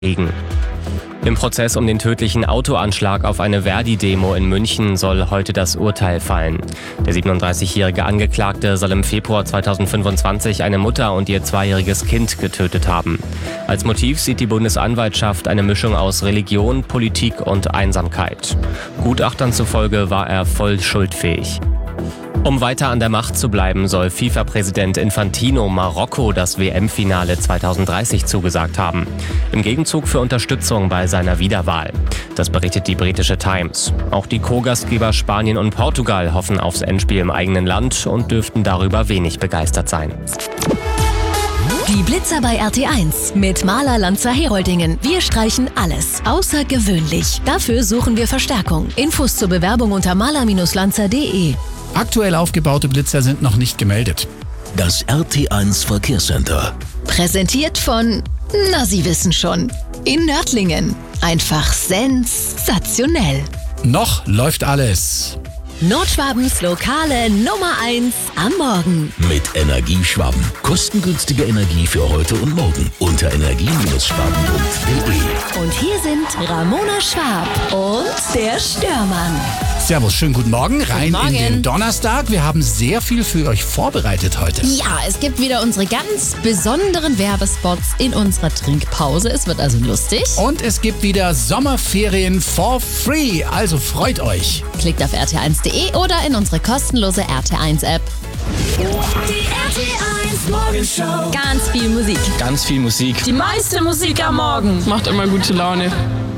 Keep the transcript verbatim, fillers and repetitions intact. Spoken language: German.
Regen. Im Prozess um den tödlichen Autoanschlag auf eine Verdi-Demo in München soll heute das Urteil fallen. Der siebenunddreißigjährige Angeklagte soll im Februar zweitausendfünfundzwanzig eine Mutter und ihr zweijähriges Kind getötet haben. Als Motiv sieht die Bundesanwaltschaft eine Mischung aus Religion, Politik und Einsamkeit. Gutachtern zufolge war er voll schuldfähig. Um weiter an der Macht zu bleiben, soll FIFA-Präsident Infantino Marokko das W M-Finale zweitausenddreißig zugesagt haben. Im Gegenzug für Unterstützung bei seiner Wiederwahl. Das berichtet die britische Times. Auch die Co-Gastgeber Spanien und Portugal hoffen aufs Endspiel im eigenen Land und dürften darüber wenig begeistert sein. Die Blitzer bei R T eins mit Maler Lanzer Heroldingen. Wir streichen alles außergewöhnlich. Dafür suchen wir Verstärkung. Infos zur Bewerbung unter maler Lanzer punkt de. Aktuell aufgebaute Blitzer sind noch nicht gemeldet. Das R T eins Verkehrscenter. Präsentiert von, na Sie wissen schon, in Nördlingen. Einfach sensationell. Noch läuft alles. Nordschwabens lokale Nummer eins am Morgen. Mit Energieschwaben. Kostengünstige Energie für heute und morgen. Unter energie schwaben punkt de. Und hier sind Ramona Schwab und der Störmann. Servus, schönen guten Morgen. Rein Guten Morgen. in den Donnerstag. Wir haben sehr viel für euch vorbereitet heute. Ja, es gibt wieder unsere ganz besonderen Werbespots in unserer Trinkpause. Es wird also lustig. Und es gibt wieder Sommerferien for free. Also freut euch. Klickt auf r t eins punkt de oder in unsere kostenlose R T eins App. Die R T eins Morgenshow. Ganz viel Musik. Ganz viel Musik. Die meiste Musik am Morgen. Macht immer gute Laune.